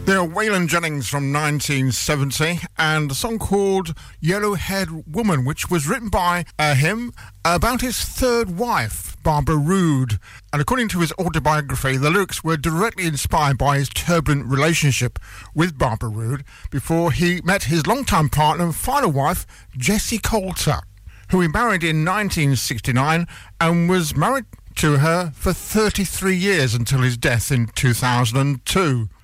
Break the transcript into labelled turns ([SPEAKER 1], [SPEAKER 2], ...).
[SPEAKER 1] They're Waylon Jennings from 1970 and a song called Yellow-Haired Woman, which was written by him about his third wife, Barbara Roode. And according to his autobiography, the lyrics were directly inspired by his turbulent relationship with Barbara Roode before he met his longtime partner and final wife, Jessie Coulter, who he married in 1969 and was married to her for 33 years until his death in 2002.